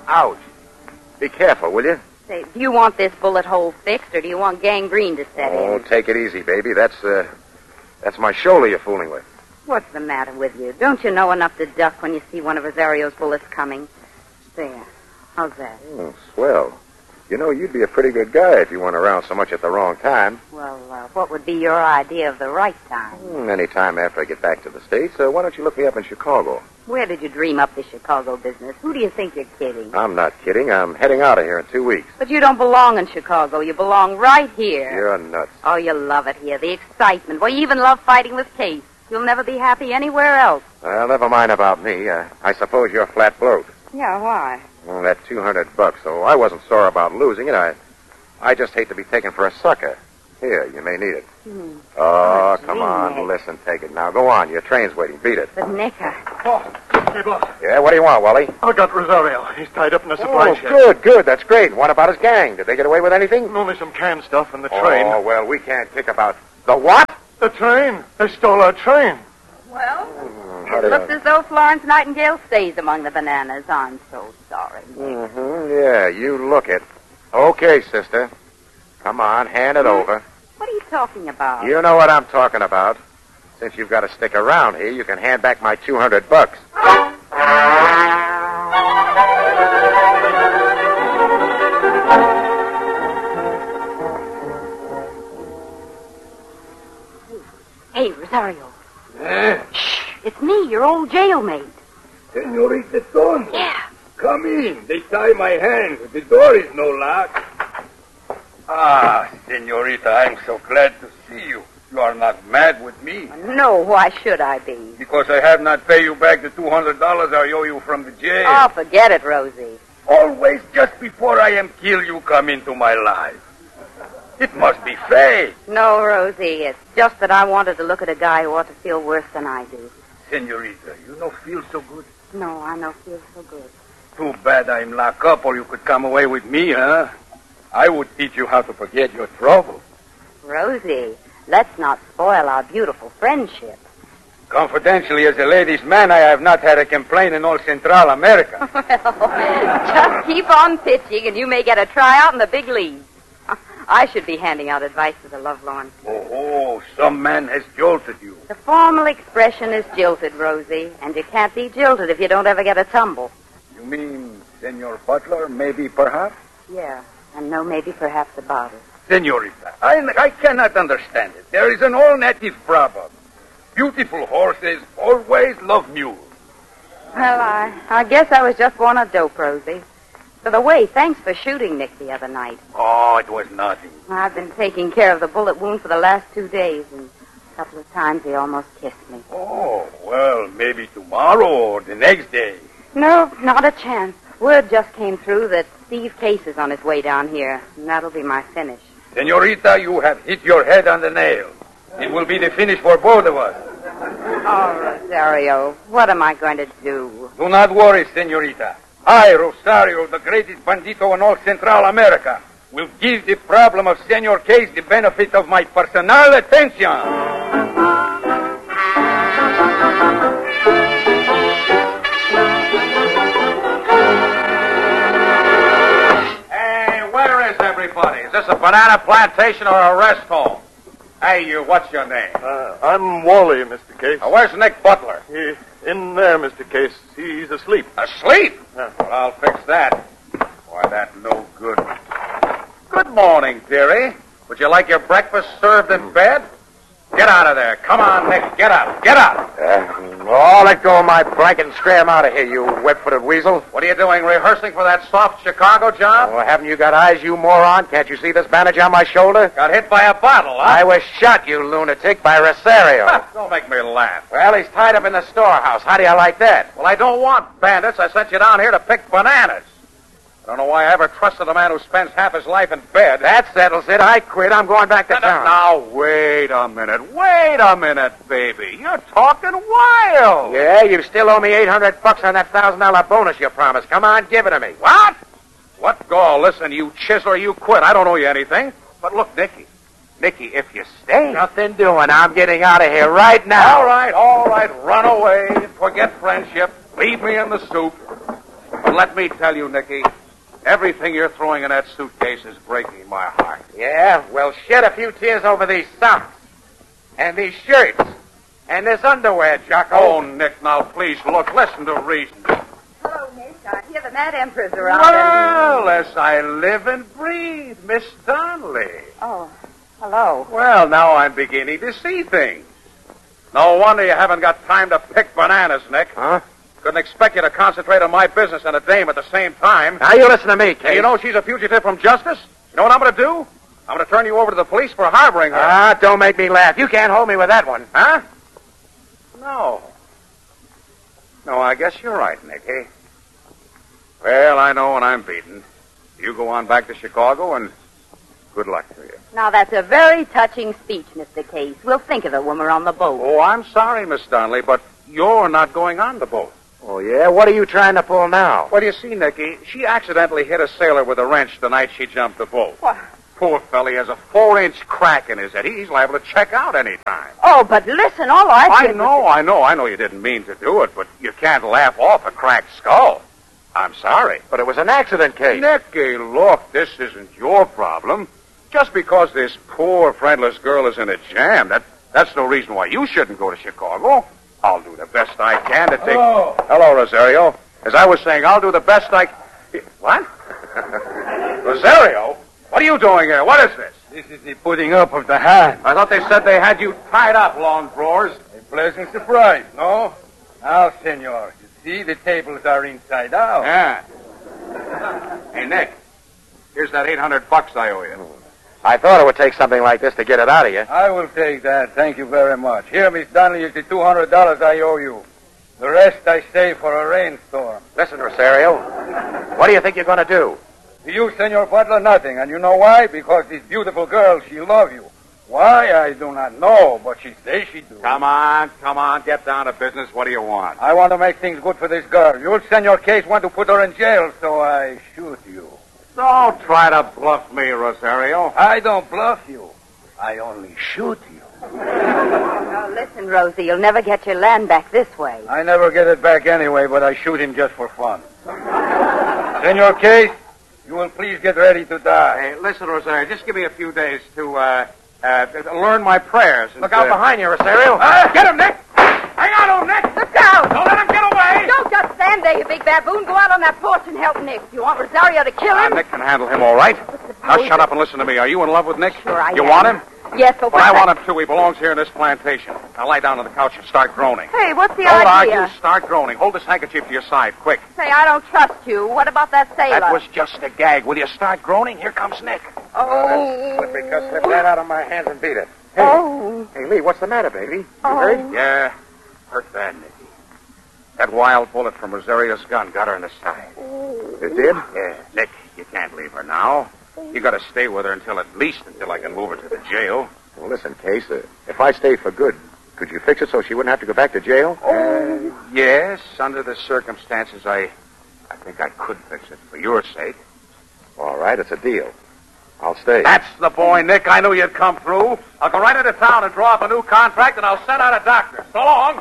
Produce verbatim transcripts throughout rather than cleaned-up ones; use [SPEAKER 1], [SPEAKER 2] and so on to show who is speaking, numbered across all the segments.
[SPEAKER 1] Ouch. Be careful, will you?
[SPEAKER 2] Say, do you want this bullet hole fixed, or do you want gangrene to set
[SPEAKER 1] Oh,
[SPEAKER 2] in?
[SPEAKER 1] take it easy, baby. That's, uh, that's my shoulder you're fooling with.
[SPEAKER 2] What's the matter with you? Don't you know enough to duck when you see one of Rosario's bullets coming? There. How's that?
[SPEAKER 1] Oh, swell. You know, you'd be a pretty good guy if you weren't around so much at the wrong time.
[SPEAKER 2] Well, uh, what would be your idea of the right time?
[SPEAKER 1] Hmm, any time after I get back to the States, uh, why don't you look me up in Chicago?
[SPEAKER 2] Where did you dream up the Chicago business? Who do you think you're kidding?
[SPEAKER 1] I'm not kidding. I'm heading out of here in two weeks.
[SPEAKER 2] But you don't belong in Chicago. You belong right here.
[SPEAKER 1] You're nuts.
[SPEAKER 2] Oh, you love it here. The excitement. Well, you even love fighting with Case. You'll never be happy anywhere else.
[SPEAKER 1] Well, never mind about me. Uh, I suppose you're flat broke.
[SPEAKER 2] Yeah, why?
[SPEAKER 1] Well, that two hundred bucks, so I wasn't sore about losing it. I I just hate to be taken for a sucker. Here, you may need it.
[SPEAKER 2] Hmm.
[SPEAKER 1] Oh,
[SPEAKER 2] Oh,
[SPEAKER 1] come
[SPEAKER 2] gee,
[SPEAKER 1] on,
[SPEAKER 2] Nick.
[SPEAKER 1] listen, take it. Now, go on. Your train's waiting. Beat it.
[SPEAKER 2] But, Nick, I...
[SPEAKER 3] Oh, hey, boss.
[SPEAKER 1] Yeah, what do you want, Wally?
[SPEAKER 3] I got Rosario. He's tied up in a supply
[SPEAKER 1] Oh,
[SPEAKER 3] shed.
[SPEAKER 1] good, good. That's great. What about his gang? Did they get away with anything?
[SPEAKER 3] Only some canned stuff in the train.
[SPEAKER 1] Oh, well, we can't kick about... The what?
[SPEAKER 3] The train. They stole our train.
[SPEAKER 2] Well,
[SPEAKER 1] How
[SPEAKER 2] it
[SPEAKER 1] do
[SPEAKER 2] looks
[SPEAKER 1] you...
[SPEAKER 2] as though Florence Nightingale stays among the bananas. I'm so sorry.
[SPEAKER 1] Mm-hmm, yeah, you look it. Okay, sister. Come on, hand it over.
[SPEAKER 2] What are you talking about?
[SPEAKER 1] You know what I'm talking about. Since you've got to stick around here, you can hand back my two hundred bucks.
[SPEAKER 2] Hey, Rosario.
[SPEAKER 4] Eh?
[SPEAKER 2] Shh, it's me, your old jailmate.
[SPEAKER 4] Senorita Ton.
[SPEAKER 2] Yeah.
[SPEAKER 4] Come in. They tie my hands. The door is no lock. Ah, Senorita, I'm so glad to see you. You are not mad with me.
[SPEAKER 2] No, why should I be?
[SPEAKER 4] Because I have not paid you back the two hundred dollars I owe you from the jail.
[SPEAKER 2] Oh, forget it, Rosie.
[SPEAKER 4] Always just before I am killed, you come into my life. It must be fate.
[SPEAKER 2] No, Rosie, it's just that I wanted to look at a guy who ought to feel worse than I do.
[SPEAKER 4] Senorita, you don't feel so good.
[SPEAKER 2] No, I don't feel so good.
[SPEAKER 4] Too bad I'm locked up or you could come away with me, huh? I would teach you how to forget your trouble.
[SPEAKER 2] Rosie, let's not spoil our beautiful friendship.
[SPEAKER 4] Confidentially, as a ladies' man, I have not had a complaint in all Central America.
[SPEAKER 2] Well, just keep on pitching and you may get a tryout in the big leagues. I should be handing out advice to the lovelorn.
[SPEAKER 4] Oh, oh, some man has jolted you.
[SPEAKER 2] The formal expression is jilted, Rosie, and you can't be jilted if you don't ever get a tumble.
[SPEAKER 4] You mean Senor Butler, maybe, perhaps?
[SPEAKER 2] Yeah, and no maybe perhaps about it.
[SPEAKER 4] Senorita, I, I cannot understand it. There is an all-native proverb. Beautiful horses always love mules.
[SPEAKER 2] Well, I, I guess I was just born a dope, Rosie. By the way, thanks for shooting Nick the other night.
[SPEAKER 4] Oh, it was nothing.
[SPEAKER 2] I've been taking care of the bullet wound for the last two days, and a couple of times he almost kissed me.
[SPEAKER 4] Oh, well, maybe tomorrow or the next day.
[SPEAKER 2] No, not a chance. Word just came through that Steve Case is on his way down here, and that'll be my finish.
[SPEAKER 4] Senorita, you have hit your head on the nail. It will be the finish for both of us.
[SPEAKER 2] Oh, Rosario, what am I going to do?
[SPEAKER 4] Do not worry, Senorita. I, Rosario, the greatest bandito in all Central America, will give the problem of Senor Case the benefit of my personal attention.
[SPEAKER 1] Hey, where is everybody? Is this a banana plantation or a rest home? Hey, you, what's your name?
[SPEAKER 3] Uh, I'm Wally, Mister Case.
[SPEAKER 1] Now, where's Nick Butler?
[SPEAKER 3] He, in there, Mister Case. He's asleep.
[SPEAKER 1] Asleep?
[SPEAKER 3] Yeah.
[SPEAKER 1] Well, I'll fix that. Why, that no good. Good morning, dearie. Would you like your breakfast served in bed? Get out of there. Come on, Nick. Get out. Get out. Uh, oh, let go of my blanket and scram out of here, you wet-footed weasel. What are you doing, rehearsing for that soft Chicago job? Oh, haven't you got eyes, you moron? Can't you see this bandage on my shoulder? Got hit by a bottle, huh? I was shot, you lunatic, by Rosario. Don't make me laugh. Well, he's tied up in the storehouse. How do you like that? Well, I don't want bandits. I sent you down here to pick bananas. I don't know why I ever trusted a man who spends half his life in bed. That settles it. I quit. I'm going back to town. Now, wait a minute. Wait a minute, baby. You're talking wild. Yeah, you still owe me eight hundred bucks on that one thousand dollars bonus you promised. Come on, give it to me. What? What gall? Listen, you chiseler, you quit. I don't owe you anything. But look, Nicky. Nicky, if you stay... Nothing doing. I'm getting out of here right now. All right, all right. Run away. Forget friendship. Leave me in the soup. But let me tell you, Nicky, everything you're throwing in that suitcase is breaking my heart.
[SPEAKER 5] Yeah, well, shed a few tears over these socks. And these shirts. And this underwear, Jocko.
[SPEAKER 1] Oh, Nick, now please look. Listen to reason.
[SPEAKER 2] Hello, Nick. I hear the Mad Emperor's around.
[SPEAKER 1] Well, as I live and breathe, Miss Donnelly.
[SPEAKER 2] Oh, hello.
[SPEAKER 1] Well, now I'm beginning to see things. No wonder you haven't got time to pick bananas, Nick.
[SPEAKER 5] Huh?
[SPEAKER 1] Couldn't expect you to concentrate on my business and a dame at the same time.
[SPEAKER 5] Now you listen to me, Case.
[SPEAKER 1] Hey, you know she's a fugitive from justice? You know what I'm going to do? I'm going to turn you over to the police for harboring her.
[SPEAKER 5] Ah, don't make me laugh. You can't hold me with that one.
[SPEAKER 1] Huh? No. No, I guess you're right, Nicky. Well, I know when I'm beaten. You go on back to Chicago, and good luck to you.
[SPEAKER 2] Now, that's a very touching speech, Mister Case. We'll think of it when we're on the boat.
[SPEAKER 1] Oh, I'm sorry, Miss Donnelly, but you're not going on the boat.
[SPEAKER 5] Oh, yeah? What are you trying to pull now?
[SPEAKER 1] Well, you see, Nicky, she accidentally hit a sailor with a wrench the night she jumped the boat.
[SPEAKER 2] What?
[SPEAKER 1] Poor fella, he has a four-inch crack in his head. He's liable to check out any time.
[SPEAKER 2] Oh, but listen, all I
[SPEAKER 1] I
[SPEAKER 2] did
[SPEAKER 1] know,
[SPEAKER 2] was...
[SPEAKER 1] I know, I know you didn't mean to do it, but you can't laugh off a cracked skull. I'm sorry.
[SPEAKER 5] But it was an accident, Case.
[SPEAKER 1] Nicky, look, this isn't your problem. Just because this poor, friendless girl is in a jam, that, that's no reason why you shouldn't go to Chicago. I'll do the best I can to take...
[SPEAKER 4] Hello.
[SPEAKER 1] Hello, Rosario. As I was saying, I'll do the best I... What? Rosario? What are you doing here? What is this?
[SPEAKER 4] This is the putting up of the hand.
[SPEAKER 1] I thought they said they had you tied up, long drawers.
[SPEAKER 4] A pleasant surprise, no? Now, senor, you see the tables are inside out.
[SPEAKER 1] Yeah. Hey, Nick, here's that eight hundred bucks I owe you.
[SPEAKER 5] I thought it would take something like this to get it out of you.
[SPEAKER 4] I will take that. Thank you very much. Here, Miss Donnelly, is the two hundred dollars I owe you. The rest I save for a rainstorm.
[SPEAKER 5] Listen, Rosario, what do you think you're going to do?
[SPEAKER 4] To you, Senor Butler, nothing. And you know why? Because this beautiful girl, she loves you. Why, I do not know, but she says she do.
[SPEAKER 1] Come on, come on, get down to business. What do you want?
[SPEAKER 4] I want to make things good for this girl. You, Senor Case, want to put her in jail, so I shoot you.
[SPEAKER 1] Don't try to bluff me, Rosario.
[SPEAKER 4] I don't bluff you. I only shoot you.
[SPEAKER 2] Now, listen, Rosie, you'll never get your land back this way.
[SPEAKER 4] I never get it back anyway, but I shoot him just for fun. Senor Case, you will please get ready to die.
[SPEAKER 1] Hey, listen, Rosario, just give me a few days to, uh, uh, learn my prayers. And,
[SPEAKER 5] Look out
[SPEAKER 1] uh,
[SPEAKER 5] behind you, Rosario.
[SPEAKER 1] Uh, get him, Nick! Hang on to him, Nick!
[SPEAKER 2] Look out!
[SPEAKER 1] Don't let him get away!
[SPEAKER 2] Don't just stand there, you big baboon. Go out on that porch and help Nick. You want Rosario to kill
[SPEAKER 1] Uh,
[SPEAKER 2] him?
[SPEAKER 1] Nick can handle him all right. Now
[SPEAKER 2] suppose
[SPEAKER 1] shut
[SPEAKER 2] it-
[SPEAKER 1] up and listen to me. Are you in love with Nick?
[SPEAKER 2] Sure I
[SPEAKER 1] You
[SPEAKER 2] am.
[SPEAKER 1] want him?
[SPEAKER 2] Yes, but
[SPEAKER 1] Well, I
[SPEAKER 2] what's
[SPEAKER 1] want him too. He belongs here in this plantation. Now lie down on the couch and start groaning.
[SPEAKER 2] Hey, what's the
[SPEAKER 1] Don't
[SPEAKER 2] idea?
[SPEAKER 1] argue. Start groaning. Hold this handkerchief to your side, quick.
[SPEAKER 2] Say, I don't trust you. What about that sailor?
[SPEAKER 1] That was just a gag. Will you start groaning? Here comes Nick.
[SPEAKER 2] Oh.
[SPEAKER 5] Slip because slip that out of my hands and beat it. Hey,
[SPEAKER 2] Oh.
[SPEAKER 5] hey, Lee, what's the matter, baby? You
[SPEAKER 2] Oh.
[SPEAKER 5] hurt?
[SPEAKER 1] Yeah, hurt bad, Nicky. That wild bullet from Rosario's gun got her in the side.
[SPEAKER 5] It did?
[SPEAKER 1] Yeah, Nick, you can't leave her now. You got to stay with her until at least until I can move her to the jail.
[SPEAKER 5] Well, listen, Case, uh, if I stayed for good, could you fix it so she wouldn't have to go back to jail?
[SPEAKER 1] Uh, yes, under the circumstances, I, I think I could fix it for your sake.
[SPEAKER 5] All right, it's a deal. I'll stay.
[SPEAKER 1] That's the boy, Nick. I knew you'd come through. I'll go right into town and draw up a new contract, and I'll send out a doctor. So long.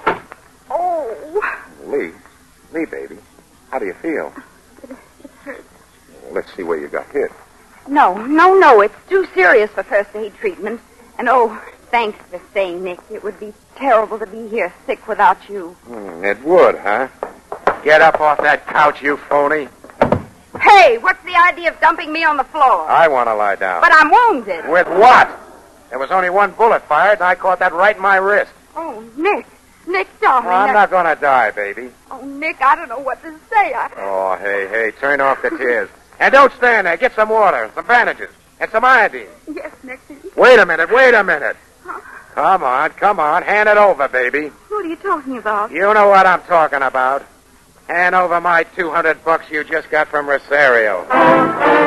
[SPEAKER 2] Oh.
[SPEAKER 5] Lee, Lee, baby, how do you feel?
[SPEAKER 2] It hurts.
[SPEAKER 5] Well, let's see where you got hit.
[SPEAKER 2] No, no, no. It's too serious for first aid treatment. And, oh, thanks for staying, Nick. It would be terrible to be here sick without you.
[SPEAKER 5] Hmm, it would, huh? Get up off that couch, you phony.
[SPEAKER 2] Hey, what's the idea of dumping me on the floor?
[SPEAKER 5] I want to lie down.
[SPEAKER 2] But I'm wounded.
[SPEAKER 5] With what? There was only one bullet fired, and I caught that right in my wrist.
[SPEAKER 2] Oh, Nick. Nick, darling.
[SPEAKER 5] Well, I'm
[SPEAKER 2] I-
[SPEAKER 5] not going to die, baby.
[SPEAKER 2] Oh, Nick, I don't know what to say. I...
[SPEAKER 5] Oh, hey, hey, turn off the tears. And don't stand there. Get some water, some bandages, and some iodine.
[SPEAKER 2] Yes, Nick.
[SPEAKER 5] Wait a minute, wait a minute.
[SPEAKER 2] Huh?
[SPEAKER 5] Come on, come on. Hand it over, baby.
[SPEAKER 2] What are you talking about?
[SPEAKER 5] You know what I'm talking about. Hand over my two hundred bucks you just got from Rosario.